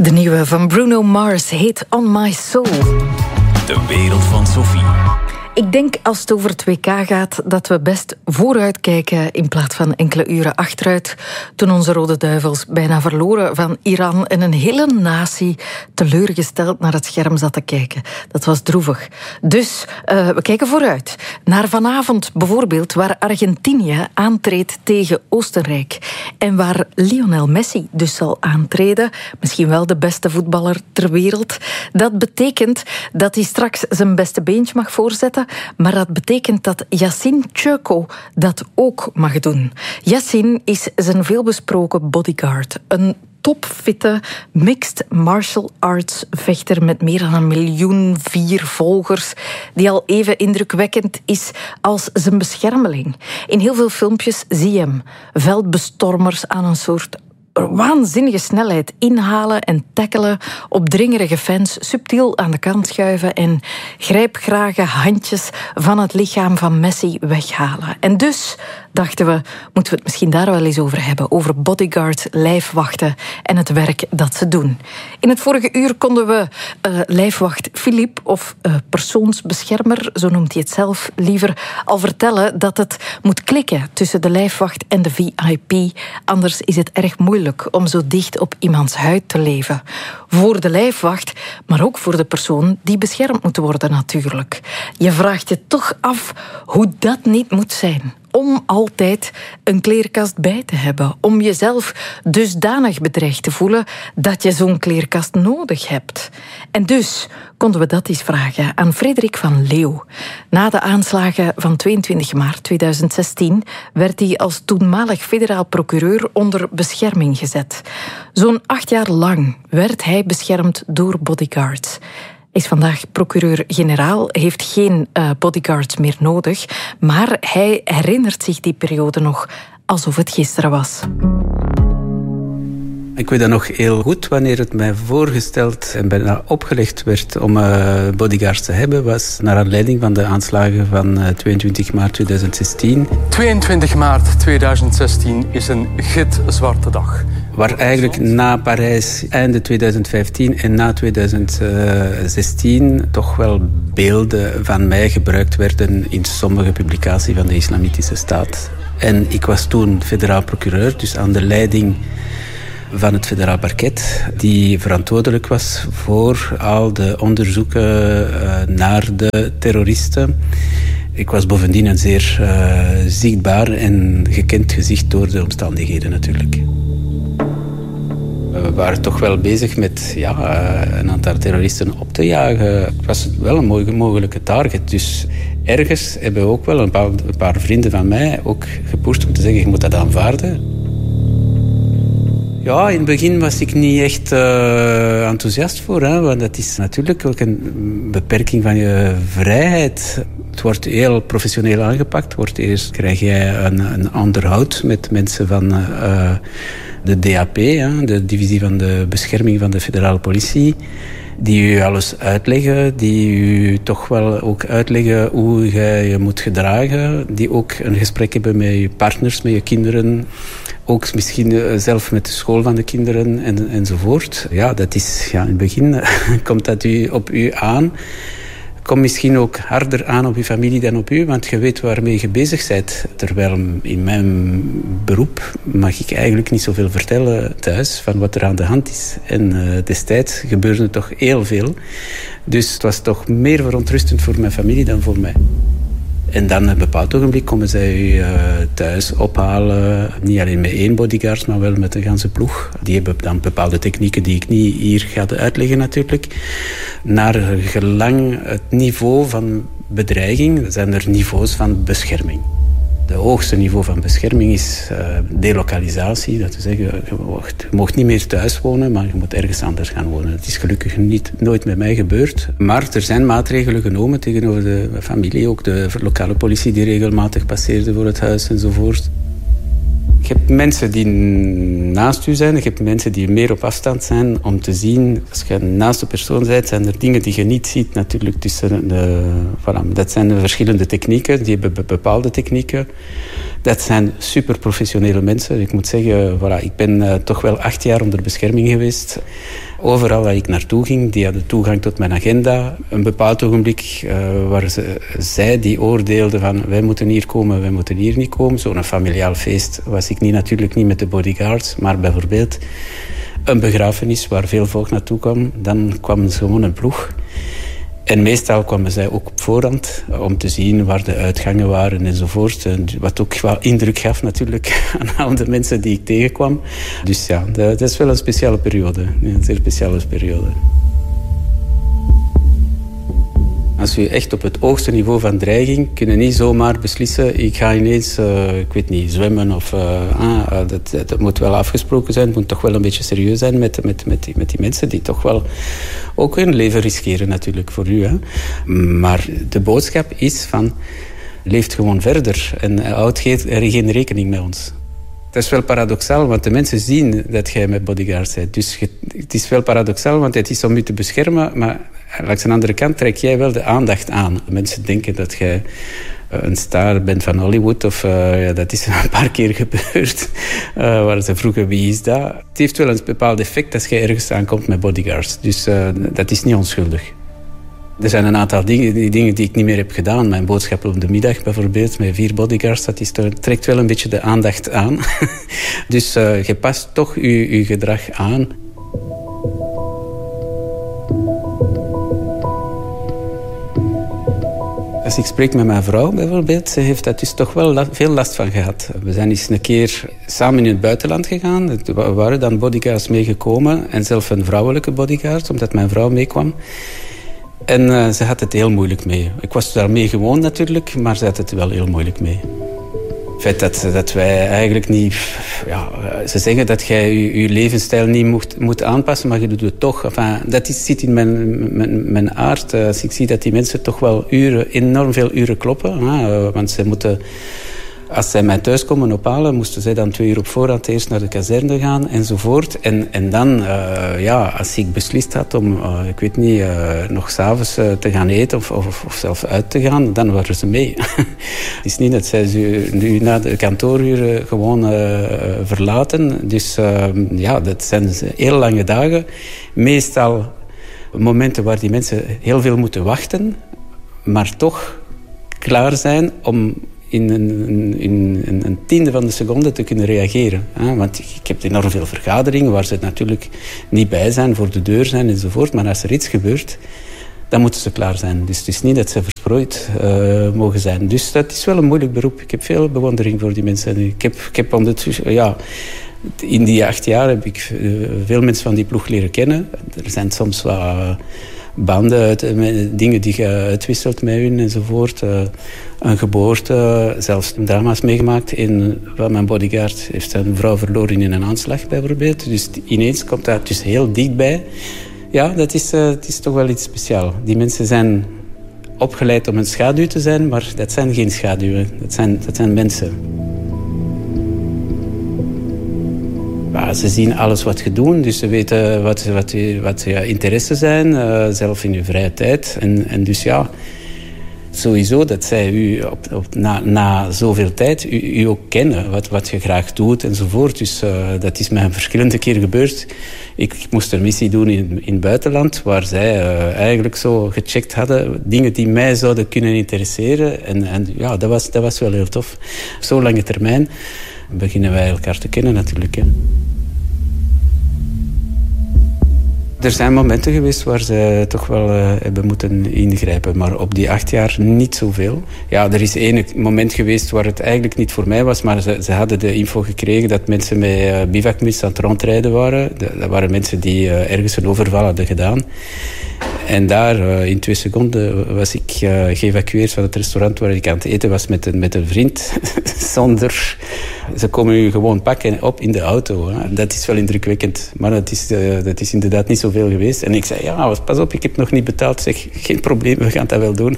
De nieuwe van Bruno Mars heet On My Soul. De wereld van Sophie. Ik denk als het over het WK gaat dat we best vooruit kijken in plaats van enkele uren achteruit. Toen onze Rode Duivels bijna verloren van Iran en een hele natie teleurgesteld naar het scherm zat te kijken. Dat was droevig. Dus we kijken vooruit. Naar vanavond bijvoorbeeld, waar Argentinië aantreedt tegen Oostenrijk. En waar Lionel Messi dus zal aantreden. Misschien wel de beste voetballer ter wereld. Dat betekent dat hij straks zijn beste beentje mag voorzetten. Maar dat betekent dat Yassine Tjöko dat ook mag doen. Yassine is zijn veelbesproken bodyguard. Een topfitte mixed martial arts vechter met meer dan 1,4 miljoen volgers, die al even indrukwekkend is als zijn beschermeling. In heel veel filmpjes zie je hem veldbestormers aan een soort waanzinnige snelheid inhalen en tackelen, opdringerige fans subtiel aan de kant schuiven en grijpgrage handjes van het lichaam van Messi weghalen. En dus dachten we, moeten we het misschien daar wel eens over hebben, over bodyguards, lijfwachten en het werk dat ze doen. In het vorige uur konden we lijfwacht Philippe, of persoonsbeschermer, zo noemt hij het zelf liever, al vertellen dat het moet klikken tussen de lijfwacht en de VIP. Anders is het erg moeilijk om zo dicht op iemands huid te leven. Voor de lijfwacht, maar ook voor de persoon die beschermd moet worden natuurlijk. Je vraagt je toch af hoe dat niet moet zijn. Om altijd een kleerkast bij te hebben. Om jezelf dusdanig bedreigd te voelen dat je zo'n kleerkast nodig hebt. En dus konden we dat eens vragen aan Frederik van Leeuw. Na de aanslagen van 22 maart 2016 werd hij als toenmalig federaal procureur onder bescherming gezet. Zo'n 8 jaar lang werd hij beschermd door bodyguards. Is vandaag procureur-generaal, heeft geen bodyguards meer nodig, maar hij herinnert zich die periode nog alsof het gisteren was. Ik weet dat nog heel goed, wanneer het mij voorgesteld en bijna opgelegd werd om bodyguards te hebben, was naar aanleiding van de aanslagen van 22 maart 2016. 22 maart 2016 is een gitzwarte dag. Waar eigenlijk na Parijs, einde 2015 en na 2016 toch wel beelden van mij gebruikt werden in sommige publicaties van de Islamitische Staat. En ik was toen federaal procureur, dus aan de leiding van het federaal parket, die verantwoordelijk was voor al de onderzoeken naar de terroristen. Ik was bovendien een zeer zichtbaar en gekend gezicht door de omstandigheden natuurlijk. We waren toch wel bezig met een aantal terroristen op te jagen. Het was wel een mogelijke target. Dus ergens hebben ook wel een paar vrienden van mij ook gepusht om te zeggen, je moet dat aanvaarden. Ja, in het begin was ik niet echt enthousiast voor. Want dat is natuurlijk ook een beperking van je vrijheid. Het wordt heel professioneel aangepakt. Eerst krijg jij een onderhoud met mensen van de DAP, de divisie van de bescherming van de federale politie, die u alles uitleggen, die u toch wel ook uitleggen hoe je je moet gedragen, die ook een gesprek hebben met je partners, met je kinderen, ook misschien zelf met de school van de kinderen enzovoort. Ja, dat is, in het begin komt dat op u aan. Komt misschien ook harder aan op je familie dan op u, want je weet waarmee je bezig bent. Terwijl in mijn beroep mag ik eigenlijk niet zoveel vertellen thuis van wat er aan de hand is. En destijds gebeurde toch heel veel. Dus het was toch meer verontrustend voor mijn familie dan voor mij. En dan op een bepaald ogenblik komen zij u thuis ophalen. Niet alleen met 1 bodyguard, maar wel met een ganse ploeg. Die hebben dan bepaalde technieken die ik niet hier ga uitleggen natuurlijk. Naar gelang het niveau van bedreiging zijn er niveaus van bescherming. Het hoogste niveau van bescherming is delokalisatie. Dat wil zeggen, je mag niet meer thuis wonen, maar je moet ergens anders gaan wonen. Het is gelukkig nooit met mij gebeurd. Maar er zijn maatregelen genomen tegenover de familie. Ook de lokale politie die regelmatig passeerde voor het huis enzovoort. Je hebt mensen die naast u zijn. Je hebt mensen die meer op afstand zijn om te zien. Als je naast de persoon bent, zijn er dingen die je niet ziet natuurlijk tussen dat zijn de verschillende technieken. Die hebben bepaalde technieken. Dat zijn superprofessionele mensen. Ik moet zeggen, ik ben toch wel 8 jaar onder bescherming geweest. Overal waar ik naartoe ging, die hadden toegang tot mijn agenda. Een bepaald ogenblik waar zij die oordeelden van wij moeten hier komen, wij moeten hier niet komen. Zo'n familiaal feest was ik natuurlijk niet met de bodyguards, maar bijvoorbeeld een begrafenis waar veel volk naartoe kwam, dan kwam gewoon een ploeg. En meestal kwamen zij ook op voorhand om te zien waar de uitgangen waren enzovoort. Wat ook wel indruk gaf natuurlijk aan al de mensen die ik tegenkwam. Dus ja, dat is wel een speciale periode. Een zeer speciale periode. Als u echt op het hoogste niveau van dreiging kunnen niet zomaar beslissen, ik ga ineens, ik weet niet, zwemmen of dat moet wel afgesproken zijn. Het moet toch wel een beetje serieus zijn met die mensen die toch wel ook hun leven riskeren natuurlijk voor u. Hè. Maar de boodschap is van, leeft gewoon verder en houd geen rekening met ons. Dat is wel paradoxaal, want de mensen zien dat jij met bodyguards bent. Dus het is wel paradoxaal, want het is om u te beschermen, maar langs de andere kant trek jij wel de aandacht aan. Mensen denken dat jij een star bent van Hollywood, of dat is een paar keer gebeurd, waar ze vroegen wie is dat. Het heeft wel een bepaald effect als je ergens aankomt met bodyguards. Dus dat is niet onschuldig. Er zijn een aantal dingen die ik niet meer heb gedaan. Mijn boodschap op de middag bijvoorbeeld, met 4 bodyguards, dat trekt wel een beetje de aandacht aan. Dus je past toch je gedrag aan. Als ik spreek met mijn vrouw bijvoorbeeld, ze heeft daar dus toch wel veel last van gehad. We zijn eens een keer samen in het buitenland gegaan. Er waren dan bodyguards meegekomen en zelfs een vrouwelijke bodyguard, omdat mijn vrouw meekwam. En ze had het heel moeilijk mee. Ik was daar mee gewoon natuurlijk, maar ze had het wel heel moeilijk mee. Het feit dat wij eigenlijk niet... Ja, ze zeggen dat jij je levensstijl niet moet aanpassen, maar je doet het toch. Enfin, dat zit in mijn aard. Als ik zie dat die mensen toch wel enorm veel uren kloppen. Want ze moeten... Als zij mij thuis komen ophalen, moesten zij dan 2 uur op voorhand eerst naar de kazerne gaan enzovoort. En dan, als ik beslist had om, ik weet niet, nog 's avonds te gaan eten of zelf uit te gaan, dan waren ze mee. Het is niet dat zij ze nu na de kantooruren gewoon verlaten. Dus dat zijn heel lange dagen. Meestal momenten waar die mensen heel veel moeten wachten, maar toch klaar zijn om in een tiende van de seconde te kunnen reageren. Want ik heb enorm veel vergaderingen waar ze natuurlijk niet bij zijn, voor de deur zijn enzovoort. Maar als er iets gebeurt, dan moeten ze klaar zijn. Dus het is niet dat ze verstrooid mogen zijn. Dus dat is wel een moeilijk beroep. Ik heb veel bewondering voor die mensen. Ik heb ondertussen... in die 8 jaar heb ik veel mensen van die ploeg leren kennen. Er zijn soms wat banden, dingen die je uitwisselt met hun enzovoort. Een geboorte, zelfs drama's meegemaakt. Van mijn bodyguard heeft een vrouw verloren in een aanslag bijvoorbeeld. Dus ineens komt dat dus heel dichtbij. Ja, het is toch wel iets speciaals. Die mensen zijn opgeleid om een schaduw te zijn, maar dat zijn geen schaduwen. Dat zijn mensen. Ja, ze zien alles wat je doet, dus ze weten wat je interesses zijn, zelf in je vrije tijd. En dus ja, sowieso dat zij u na zoveel tijd u ook kennen, wat je graag doet enzovoort. Dus dat is mij verschillende keer gebeurd. Ik moest een missie doen in het buitenland, waar zij eigenlijk zo gecheckt hadden dingen die mij zouden kunnen interesseren. En ja, dat was wel heel tof. Op zo'n lange termijn beginnen wij elkaar te kennen natuurlijk. Hè. Er zijn momenten geweest waar ze toch wel hebben moeten ingrijpen. Maar op die 8 jaar niet zoveel. Ja, er is één moment geweest waar het eigenlijk niet voor mij was. Maar ze hadden de info gekregen dat mensen met bivakmuts aan het rondrijden waren. Dat waren mensen die ergens een overval hadden gedaan. En daar, in 2 seconden, was ik geëvacueerd van het restaurant waar ik aan het eten was met een vriend. Zonder... Ze komen u gewoon pakken op in de auto. Hè. Dat is wel indrukwekkend. Maar dat is inderdaad niet zoveel geweest. En ik zei, ja, pas op, ik heb nog niet betaald. Zeg, geen probleem, we gaan dat wel doen.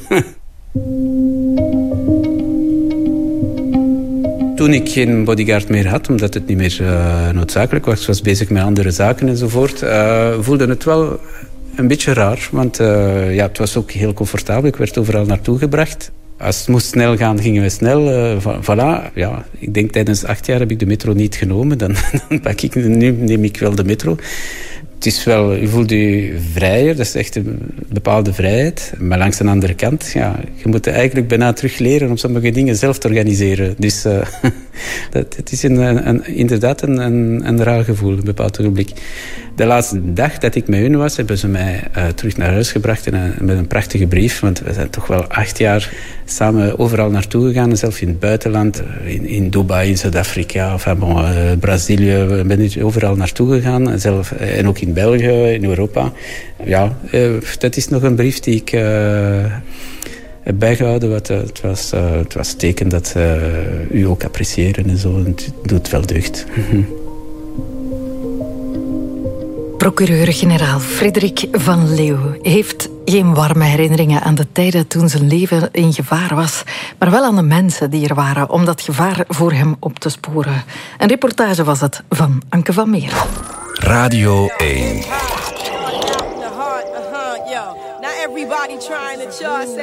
Toen ik geen bodyguard meer had, omdat het niet meer noodzakelijk was, ik was bezig met andere zaken enzovoort, voelde het wel een beetje raar. Want het was ook heel comfortabel. Ik werd overal naartoe gebracht. Als het moest snel gaan, gingen we snel. Voilà. Ja, ik denk tijdens 8 jaar heb ik de metro niet genomen. Nu neem ik wel de metro. Het is wel, je voelt je vrijer, dat is echt een bepaalde vrijheid. Maar langs de andere kant, ja, je moet eigenlijk bijna terug leren om sommige dingen zelf te organiseren. Dus het is inderdaad een raar gevoel, een bepaald ogenblik. De laatste dag dat ik met hun was, hebben ze mij terug naar huis gebracht met een prachtige brief. Want we zijn toch wel 8 jaar samen overal naartoe gegaan. Zelf in het buitenland, in Dubai, in Zuid-Afrika, Brazilië. We zijn overal naartoe gegaan. Zelf, en ook in België, in Europa. Ja, dat is nog een brief die ik heb bijgehouden. Het was teken dat u ook appreciëren en zo. Het doet wel deugd. Procureur-generaal Frederik van Leeuw heeft geen warme herinneringen aan de tijden toen zijn leven in gevaar was, maar wel aan de mensen die er waren om dat gevaar voor hem op te sporen. Een reportage was het van Anke van Meer. Radio 1. Not everybody trying to charge